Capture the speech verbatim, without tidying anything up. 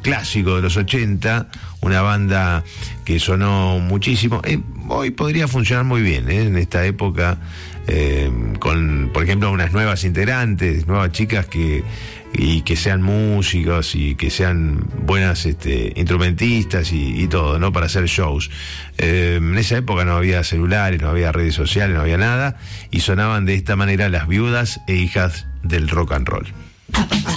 clásico de los ochenta, una banda que sonó muchísimo. Eh, hoy podría funcionar muy bien, ¿eh? En esta época, eh, con, por ejemplo, unas nuevas integrantes, nuevas chicas que y que sean músicos y que sean buenas este, instrumentistas y, y todo, ¿no? Para hacer shows. Eh, en esa época no había celulares, no había redes sociales, no había nada, y sonaban de esta manera las viudas e hijas del rock and roll.